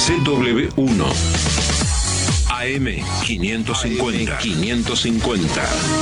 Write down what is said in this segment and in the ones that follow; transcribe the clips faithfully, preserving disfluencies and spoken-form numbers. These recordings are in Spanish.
C W uno. A M quinientos cincuenta. quinientos cincuenta.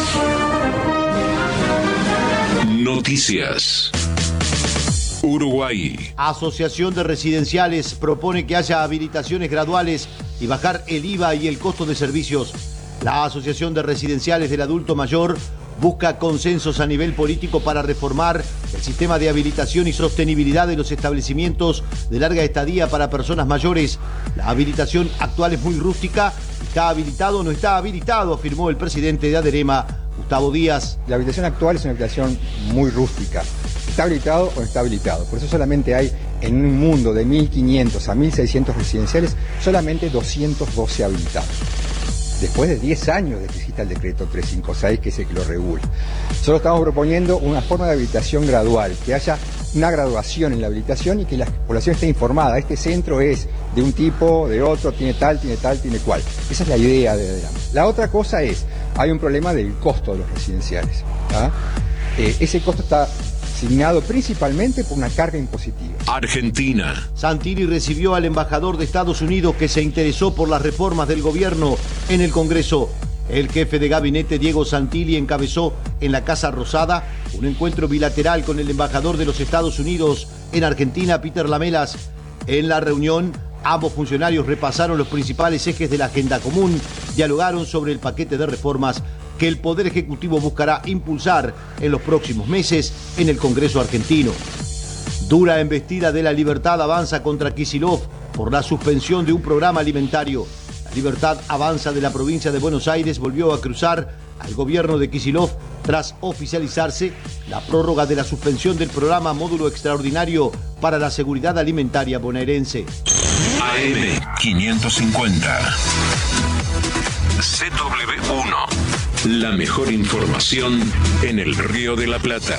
Noticias. Uruguay. Asociación de Residenciales propone que haya habilitaciones graduales y bajar el I V A y el costo de servicios. La Asociación de Residenciales del Adulto Mayor busca consensos a nivel político para reformar el sistema de habilitación y sostenibilidad de los establecimientos de larga estadía para personas mayores. La habilitación actual es muy rústica. ¿Está habilitado o no está habilitado?, afirmó el presidente de ADEREMA, Gustavo Díaz. La habilitación actual es una habilitación muy rústica. ¿Está habilitado o no está habilitado? Por eso solamente hay, en un mundo de mil quinientos a mil seiscientos residenciales, solamente doscientos doce habilitados. Después de diez años de que exista el decreto trescientos cincuenta y seis, que es el que lo regula. Solo estamos proponiendo una forma de habilitación gradual, que haya una graduación en la habilitación y que la población esté informada. Este centro es de un tipo, de otro, tiene tal, tiene tal, tiene cual. Esa es la idea de ADEREMA. La otra cosa es, hay un problema del costo de los residenciales. ¿Ah? Eh, ese costo está asignado principalmente por una carga impositiva. Argentina. Santilli recibió al embajador de Estados Unidos que se interesó por las reformas del gobierno en el Congreso. El jefe de gabinete Diego Santilli encabezó en la Casa Rosada un encuentro bilateral con el embajador de los Estados Unidos en Argentina, Peter Lamelas. En la reunión, ambos funcionarios repasaron los principales ejes de la agenda común, dialogaron sobre el paquete de reformas que el Poder Ejecutivo buscará impulsar en los próximos meses en el Congreso argentino. Dura embestida de La Libertad avanza contra Kicillof por la suspensión de un programa alimentario. La Libertad Avanza de la provincia de Buenos Aires volvió a cruzar al gobierno de Kicillof tras oficializarse la prórroga de la suspensión del programa Módulo Extraordinario para la Seguridad Alimentaria bonaerense. A M quinientos cincuenta. C W uno. La mejor información en el Río de la Plata.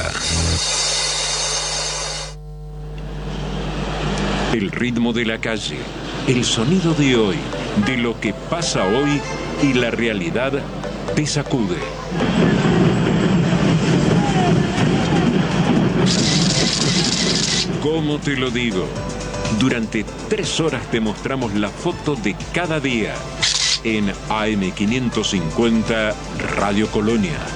El ritmo de la calle, el sonido de hoy, de lo que pasa hoy y la realidad te sacude. ¿Cómo te lo digo? Durante tres horas te mostramos la foto de cada día en A M quinientos cincuenta Radio Colonia.